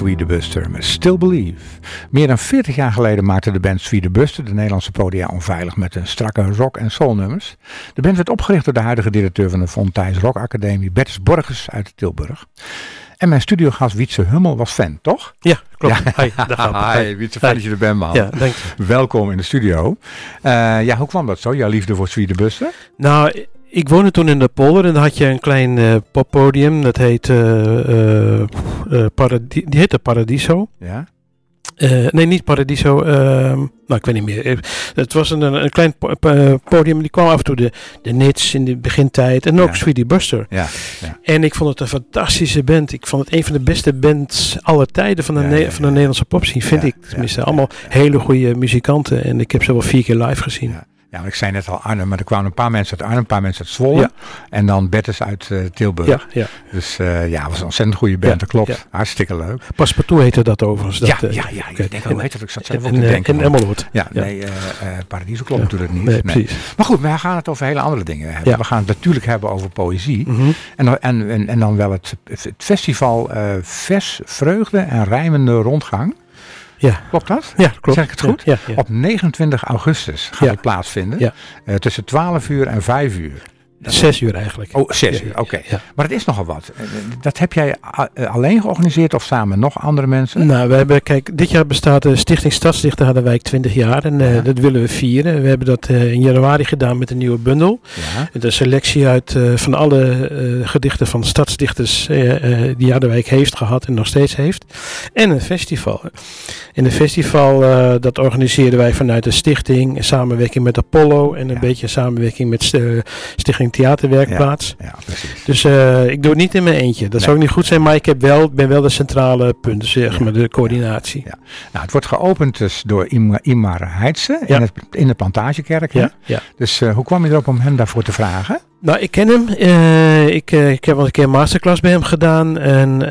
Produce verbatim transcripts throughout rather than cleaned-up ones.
Sweetebuster met Still Believe. Meer dan veertig jaar geleden maakte de band Sweetebuster de Nederlandse podia onveilig met een strakke rock- en soulnummers. De band werd opgericht door de huidige directeur van de Fontijns Rock Academie, Bertus Borgers uit Tilburg. En mijn studiogast Wietse Hummel was fan, toch? Ja, klopt. Ja. Hi, daar gaan we. Hi, Wietse, fijn dat je er bent, man. Ja, dank je. Welkom in de studio. Uh, ja, hoe kwam dat zo, jouw liefde voor Sweetebuster? Nou, ik woonde toen in de polder en dan had je een klein uh, poppodium. Dat heet, uh, uh, uh, Paradi- die heette Paradiso. Ja. Uh, nee, niet Paradiso. Uh, nou, ik weet niet meer. Het was een, een klein po- po- podium. Die kwam af en toe de, de Nits in de begintijd. En ook ja. Sweetebuster. Ja, ja. En ik vond het een fantastische band. Ik vond het een van de beste bands aller tijden van de, ja, ne- ja, ja. van de Nederlandse popscene. Vind ja, ik tenminste. Ja, allemaal ja, ja. hele goede muzikanten. En ik heb ze wel vier keer live gezien. Ja. Ja, maar ik zei net al Arnhem, maar er kwamen een paar mensen uit Arnhem, een paar mensen uit Zwolle. Ja. En dan Bertus uit uh, Tilburg. Ja, ja. Dus uh, ja, het was een ontzettend goede band, ja, dat klopt. Ja. Hartstikke leuk. Paspartout heette dat overigens. Dat, ja, uh, ja, ja, ik denk, hoe heet dat? Ik zat zelf in, ook te denken. In Emmeloord. Ja, ja, nee, uh, uh, Paradiso klopt ja. natuurlijk niet. Nee, nee. precies. Maar goed, wij gaan het over hele andere dingen hebben. Ja. We gaan het natuurlijk hebben over poëzie. Mm-hmm. En, en, en, en dan wel het, het festival uh, Vers, Vreugde en Rijmende Rondgang. Ja. Klopt dat? Ja, klopt. Zeg ik het goed? Ja, ja, ja. Op negenentwintig augustus gaat ja. het plaatsvinden. Ja. Uh, tussen twaalf uur en vijf uur. Zes uur eigenlijk. Oh, zes ja, uur, oké. Okay. Ja. Maar het is nogal wat. Dat heb jij alleen georganiseerd of samen met nog andere mensen? Nou, we hebben, kijk, dit jaar bestaat de Stichting Stadsdichter Harderwijk twintig jaar. En uh, ja. dat willen we vieren. We hebben dat uh, in januari gedaan met een nieuwe bundel. Ja. De selectie uit uh, van alle uh, gedichten van stadsdichters uh, uh, die Harderwijk heeft gehad en nog steeds heeft. En een festival. En een festival, uh, dat organiseerden wij vanuit de stichting. In samenwerking met Apollo. En een ja. beetje samenwerking met uh, Stichting Theaterwerkplaats. Ja, ja, precies. Dus uh, ik doe het niet in mijn eentje. Dat nee. zou ook niet goed zijn, maar ik heb wel, ben wel de centrale punt, zeg maar, ja. de coördinatie. Ja. Nou, het wordt geopend dus door Imar, Imar Heidse ja. in, het, in de Plantagekerk. Ja. Ja. Dus uh, hoe kwam je erop om hem daarvoor te vragen? Nou, ik ken hem. Uh, ik, uh, ik heb al een keer een masterclass bij hem gedaan. En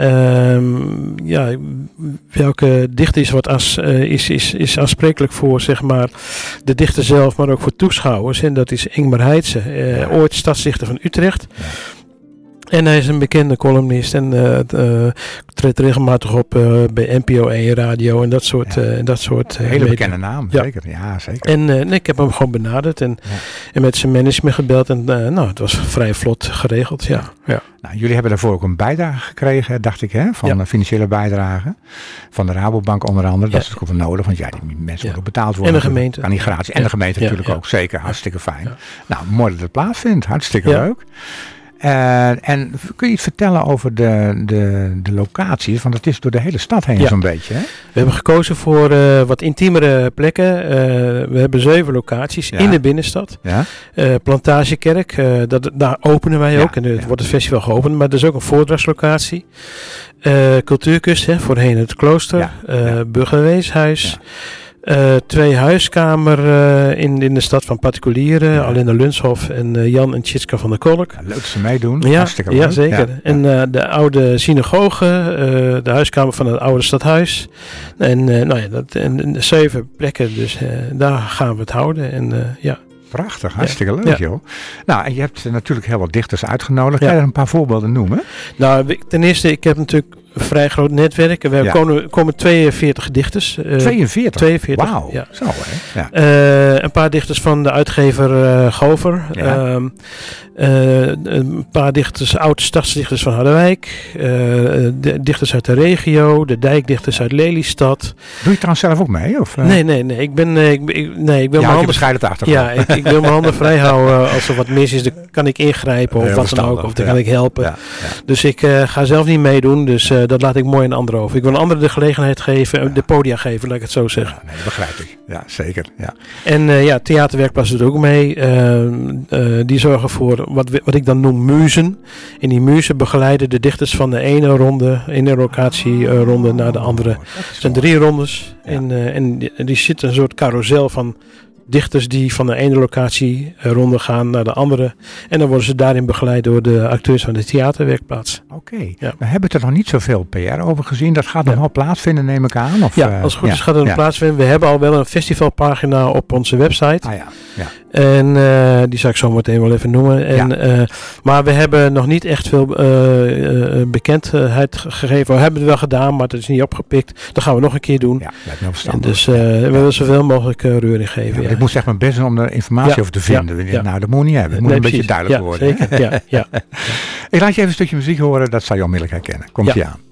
uh, ja, welke dichter is, wat as, uh, is, is, is aansprekelijk voor, zeg maar, de dichter zelf, maar ook voor toeschouwers. En dat is Ingmar Heidse, uh, ja. ooit stadsdichter van Utrecht. Ja. En hij is een bekende columnist en uh, uh, treedt regelmatig op uh, bij N P O één radio en dat soort... Ja. Uh, dat soort uh, hele media. Bekende naam, ja. zeker. Ja, zeker. En uh, nee, ik heb hem gewoon benaderd en, ja. en met zijn management gebeld. En uh, nou, het was vrij vlot geregeld, ja. ja. ja. Nou, jullie hebben daarvoor ook een bijdrage gekregen, dacht ik, hè? Van ja. financiële bijdrage. Van de Rabobank onder andere. Dat ja. is ook wel nodig, want ja, die mensen ja. moeten ook betaald worden. En de gemeente. Kan niet gratis. En ja. de gemeente ja. natuurlijk ja. ook, zeker. Hartstikke fijn. Ja. Nou, mooi dat het plaatsvindt. Hartstikke ja. leuk. Uh, en kun je iets vertellen over de, de, de locaties? Want het is door de hele stad heen ja. zo'n beetje. Hè? We hebben gekozen voor uh, wat intiemere plekken. Uh, we hebben zeven locaties ja. in de binnenstad. Ja. Uh, Plantagekerk, uh, dat, daar openen wij ja. ook. En het ja. wordt het festival geopend. Maar er is ook een voordrachtslocatie. Uh, Cultuurkust, hè, voorheen het klooster. Ja. Uh, ja. Burgerweeshuis. Ja. Uh, twee huiskamer uh, in, in de stad van particulieren. Ja. Alina Lunshof en uh, Jan en Tjitska van der Kolk. Ja, leuk dat ze meedoen. Ja, hartstikke ja leuk. zeker. Ja. En uh, de oude synagoge, uh, de huiskamer van het oude stadhuis. En, uh, nou ja, dat, en, en zeven plekken, dus uh, daar gaan we het houden. En, uh, ja. Prachtig, hartstikke ja. leuk ja. joh. Nou, en je hebt natuurlijk heel wat dichters uitgenodigd. Ja. Kan je er een paar voorbeelden noemen? Nou, ten eerste, ik heb natuurlijk een vrij groot netwerk. We ja. komen, komen tweeënveertig dichters. Uh, tweeënveertig? tweeënveertig, wauw, ja. zo hè. Ja. Uh, een paar dichters van de uitgever uh, Gover. Ja. Uh, uh, een paar dichters, oude stadsdichters van Harderwijk. Uh, de dichters uit de regio. De dijkdichters uit Lelystad. Doe je trouwens zelf ook mee? Of, uh? Nee, nee, nee. Ik ben, uh, ik, ik, nee, ik wil ja, mijn handen bescheiden achtergrond. Ja, ik, ik wil mijn handen vrij houden. Als er wat mis is, dan kan ik ingrijpen of Heel wat dan ook. Of dan ja. kan ik helpen. Ja, ja. Dus ik uh, ga zelf niet meedoen. Dus uh, dat laat ik mooi aan anderen over. Ik wil een andere de gelegenheid geven, ja. de podia geven, laat ik het zo zeggen. Ja, nee, dat begrijp ik. Ja, zeker. Ja. En uh, ja, Theaterwerkplaats doet ook mee. Uh, uh, die zorgen voor wat, wat ik dan noem muzen. En die muzen begeleiden de dichters van de ene ronde, ene locatieronde uh, naar de andere. Het zijn drie rondes. Ja. En, uh, en die, die zit een soort carousel van dichters die van de ene locatie uh, rondgaan naar de andere. En dan worden ze daarin begeleid door de acteurs van de theaterwerkplaats. Oké, okay. ja. We hebben er nog niet zoveel P R over gezien. Dat gaat ja. nog wel plaatsvinden, neem ik aan? Of, ja, als het goed ja. is gaat er nog ja. plaatsvinden. We hebben al wel een festivalpagina op onze website. Ah ja, ja. En uh, die zal ik zo meteen wel even noemen. En, ja. uh, maar we hebben nog niet echt veel uh, uh, bekendheid gegeven. We hebben het wel gedaan, maar het is niet opgepikt. Dat gaan we nog een keer doen. Ja, lijkt me wel verstandig. Dus uh, we willen zoveel mogelijk uh, reuring geven. Ja, ja. Ik moet zeg maar best doen om er informatie ja. over te vinden. Ja. Ja. Nou, dat moet niet hebben. Het moet nee, een precies. beetje duidelijk ja, worden. Zeker. Ja, ja. Ik laat je even een stukje muziek horen. Dat zal je onmiddellijk herkennen. Komt-ie ja. aan.